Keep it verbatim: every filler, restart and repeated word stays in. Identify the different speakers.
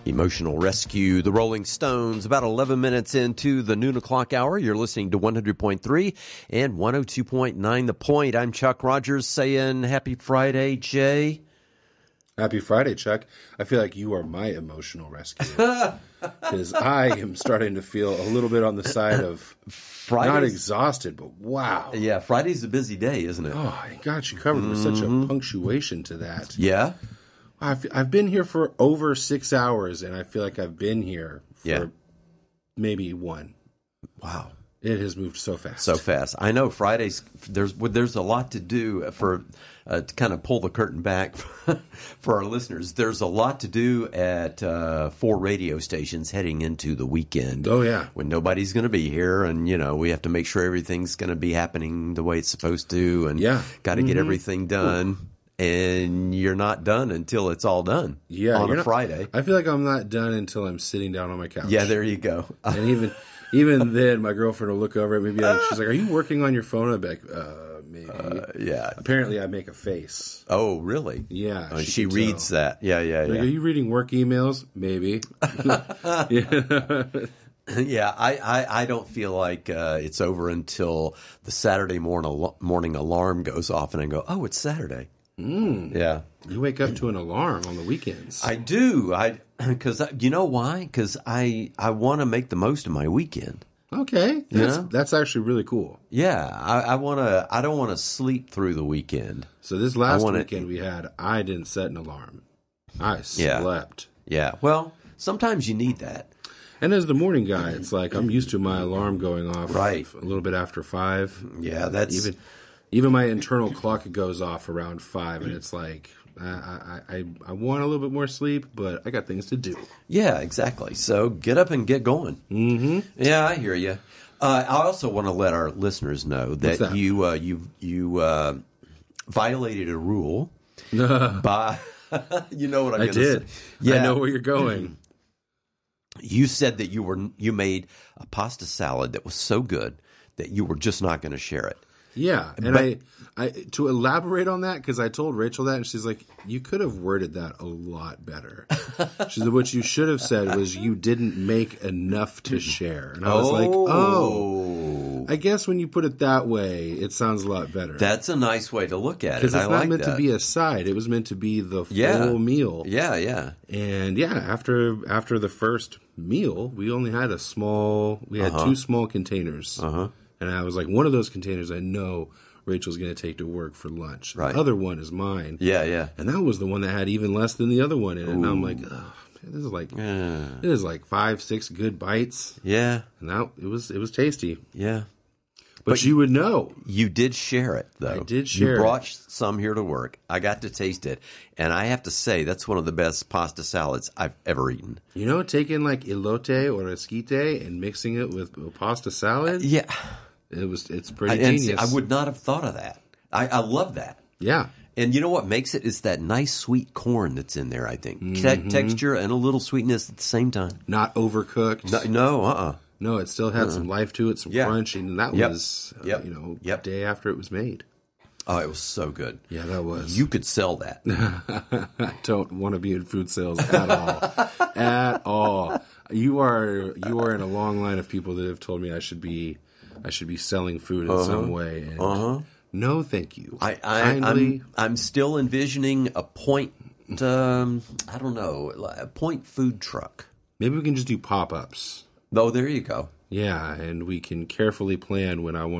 Speaker 1: Emotional Rescue, the Rolling Stones, about eleven minutes into the noon o'clock hour. You're listening to one hundred point three and one oh two point nine The Point. I'm Chuck Rogers saying happy Friday, Jay.
Speaker 2: Happy Friday, Chuck. I feel like you are my emotional rescue. Because I am starting to feel a little bit on the side of Fridays, not exhausted, but wow.
Speaker 1: Yeah, Friday's a busy day, isn't it?
Speaker 2: Oh, I got you covered with mm-hmm. such a punctuation to that.
Speaker 1: Yeah?
Speaker 2: I've, I've been here for over six hours, and I feel like I've been here for
Speaker 1: yeah.
Speaker 2: maybe one.
Speaker 1: Wow.
Speaker 2: It has moved so fast.
Speaker 1: So fast. I know Fridays, there's there's a lot to do for uh, to kind of pull the curtain back for our listeners. There's a lot to do at uh, four radio stations heading into the weekend.
Speaker 2: Oh, yeah.
Speaker 1: When nobody's going to be here, and, you know, we have to make sure everything's going to be happening the way it's supposed to, and
Speaker 2: yeah.
Speaker 1: got to
Speaker 2: mm-hmm.
Speaker 1: get everything done. Ooh. And you're not done until it's all done.
Speaker 2: Yeah,
Speaker 1: on a
Speaker 2: not,
Speaker 1: Friday.
Speaker 2: I feel like I'm not done until I'm sitting down on my couch.
Speaker 1: Yeah, there you go.
Speaker 2: And even even then, my girlfriend will look over at me and be like, she's like, "Are you working on your phone?" I'll be like, uh, maybe.
Speaker 1: Uh, yeah.
Speaker 2: Apparently, I make a face.
Speaker 1: Oh, really?
Speaker 2: Yeah.
Speaker 1: Oh, she
Speaker 2: she
Speaker 1: reads
Speaker 2: tell.
Speaker 1: that. Yeah, yeah,
Speaker 2: like,
Speaker 1: yeah.
Speaker 2: Are you reading work emails? Maybe.
Speaker 1: yeah. Yeah, I, I, I don't feel like uh, it's over until the Saturday morning morning alarm goes off, and I go, "Oh, it's Saturday."
Speaker 2: Mm.
Speaker 1: Yeah.
Speaker 2: You wake up to an alarm on the weekends.
Speaker 1: I do. I because you know why? Because I I want to make the most of my weekend.
Speaker 2: Okay, that's
Speaker 1: yeah.
Speaker 2: that's actually really cool.
Speaker 1: Yeah, I, I want to. I don't want to sleep through the weekend.
Speaker 2: So this last
Speaker 1: wanna,
Speaker 2: weekend we had, I didn't set an alarm. I
Speaker 1: yeah.
Speaker 2: slept.
Speaker 1: Yeah. Well, sometimes you need that.
Speaker 2: And as the morning guy, it's like I'm used to my alarm going off
Speaker 1: right.
Speaker 2: a little bit after five.
Speaker 1: Yeah, that's
Speaker 2: even. Even my internal clock goes off around five, and it's like I, I, I, I want a little bit more sleep, but I got things to do.
Speaker 1: Yeah, exactly. So get up and get going.
Speaker 2: Mm-hmm.
Speaker 1: Yeah, I hear you. Uh, I also want to let our listeners know that,
Speaker 2: that?
Speaker 1: you uh, you you uh, violated a rule by you know what I'm
Speaker 2: I
Speaker 1: going to
Speaker 2: did.
Speaker 1: say. Yeah.
Speaker 2: I know where you're going.
Speaker 1: You said that you were you made a pasta salad that was so good that you were just not going to share it.
Speaker 2: Yeah, and but, I, I to elaborate on that, because I told Rachel that, and she's like, "You could have worded that a lot better." She said, "What you should have said was you didn't make enough to share." And I was
Speaker 1: oh.
Speaker 2: like, "Oh, I guess when you put it that way, it sounds a lot better."
Speaker 1: That's a nice way to look at it.
Speaker 2: Because it's
Speaker 1: I
Speaker 2: not
Speaker 1: like
Speaker 2: meant
Speaker 1: that.
Speaker 2: to be a side; it was meant to be the full
Speaker 1: yeah.
Speaker 2: meal.
Speaker 1: Yeah, yeah.
Speaker 2: And yeah, after after the first meal, we only had a small. We had
Speaker 1: uh-huh.
Speaker 2: two small containers.
Speaker 1: Uh huh.
Speaker 2: And I was like, one of those containers I know Rachel's going to take to work for lunch.
Speaker 1: Right.
Speaker 2: The other one is mine.
Speaker 1: Yeah, yeah.
Speaker 2: And that was the one that had even less than the other one in it. Ooh. And I'm like, oh, this is like
Speaker 1: yeah.
Speaker 2: this is like five, six good bites.
Speaker 1: Yeah.
Speaker 2: And that it was it was tasty.
Speaker 1: Yeah.
Speaker 2: But, but you would know.
Speaker 1: You did share it, though.
Speaker 2: I did share it.
Speaker 1: You brought some here to work. I got to taste it. And I have to say, that's one of the best pasta salads I've ever eaten.
Speaker 2: You know, taking like elote or esquite and mixing it with a pasta salad?
Speaker 1: Uh, yeah.
Speaker 2: It was. It's pretty
Speaker 1: I,
Speaker 2: genius.
Speaker 1: I would not have thought of that. I, I love that.
Speaker 2: Yeah.
Speaker 1: And you know what makes it is that nice sweet corn that's in there, I think.
Speaker 2: Mm-hmm.
Speaker 1: Te- texture and a little sweetness at the same time.
Speaker 2: Not overcooked.
Speaker 1: No, no uh-uh.
Speaker 2: No, it still had uh-uh. some life to it, some
Speaker 1: yeah.
Speaker 2: crunch, and that
Speaker 1: yep.
Speaker 2: was, uh,
Speaker 1: yep.
Speaker 2: you know,
Speaker 1: yep.
Speaker 2: day after it was made.
Speaker 1: Oh, it was so good.
Speaker 2: Yeah, that was.
Speaker 1: You could sell that.
Speaker 2: I don't want to be in food sales at all. At all. You are you are in a long line of people that have told me I should be I should be selling food in
Speaker 1: uh-huh.
Speaker 2: some way. And
Speaker 1: uh-huh.
Speaker 2: no, thank you.
Speaker 1: I, I I'm, I'm still envisioning a point. Um, I don't know, a point food truck.
Speaker 2: Maybe we can just do pop ups.
Speaker 1: Oh, there you go.
Speaker 2: Yeah, and we can carefully plan when I want